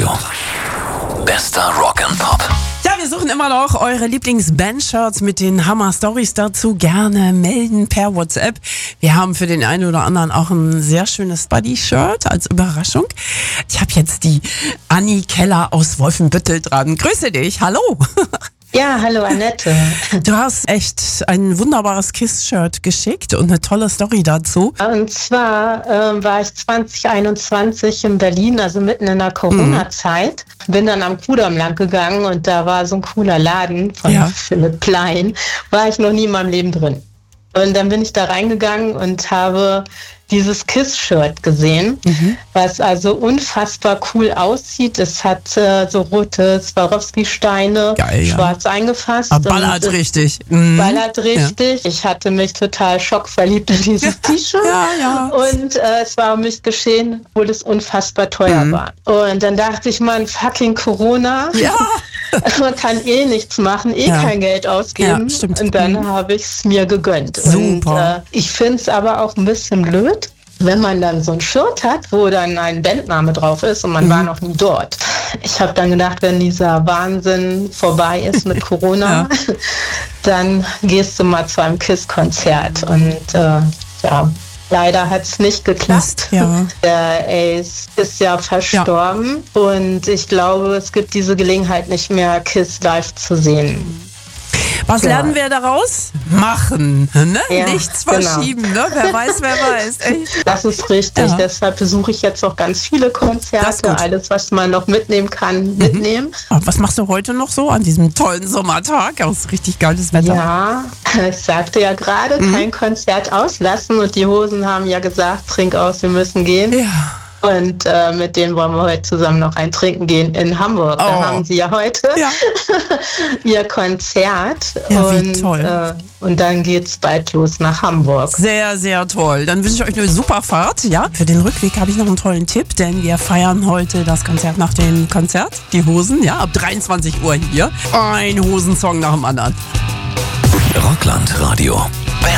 Radio. Bester Rock and Pop. Ja, wir suchen immer noch eure Lieblings-Band-Shirts mit den Hammer-Stories dazu. Gerne melden per WhatsApp. Wir haben für den einen oder anderen auch ein sehr schönes Buddy-Shirt als Überraschung. Ich habe jetzt die Anni Keller aus Wolfenbüttel dran. Grüße dich, hallo. Ja, hallo Annette. Du hast echt ein wunderbares KISS-Shirt geschickt und eine tolle Story dazu. Und zwar war ich 2021 in Berlin, also mitten in der Corona-Zeit. Bin dann am Kudamm lang gegangen und da war so ein cooler Laden von Philipp Plein. War ich noch nie in meinem Leben drin. Und dann bin ich da reingegangen und habe dieses KISS-Shirt gesehen, was also unfassbar cool aussieht. Es hat so rote Swarovski-Steine, schwarz eingefasst. Ballert richtig. Ballert richtig. Ja. Ich hatte mich total schockverliebt in dieses T-Shirt. Und es war um mich geschehen, obwohl es unfassbar teuer war. Und dann dachte ich, man, fucking Corona. Ja. Man kann nichts machen, kein Geld ausgeben. Ja, stimmt. Und dann habe ich es mir gegönnt. Super. Und ich finde es aber auch ein bisschen blöd, wenn man dann so ein Shirt hat, wo dann ein Bandname drauf ist und man war noch nie dort. Ich habe dann gedacht, wenn dieser Wahnsinn vorbei ist mit Corona, dann gehst du mal zu einem KISS-Konzert. Und leider hat es nicht geklappt. Der Ace ist ja verstorben und ich glaube, es gibt diese Gelegenheit nicht mehr, KISS live zu sehen. Was lernen wir daraus? Machen, ne? Ja, nichts verschieben, ne? Wer weiß. Echt. Das ist richtig. Ja. Deshalb besuche ich jetzt auch ganz viele Konzerte. Alles, was man noch mitnehmen kann, mitnehmen. Was machst du heute noch so an diesem tollen Sommertag? Das ist richtig geiles Wetter. Ja, ich sagte ja gerade, kein Konzert auslassen. Und die Hosen haben ja gesagt, trink aus, wir müssen gehen. Ja. Und mit denen wollen wir heute zusammen noch ein Trinken gehen in Hamburg. Da haben sie ja heute ihr Konzert. Ja, wie toll. Und dann geht's bald los nach Hamburg. Sehr, sehr toll. Dann wünsche ich euch eine super Fahrt. Ja, für den Rückweg habe ich noch einen tollen Tipp, denn wir feiern heute das Konzert nach dem Konzert. Die Hosen, ab 23 Uhr hier. Ein Hosensong nach dem anderen. Rockland Radio.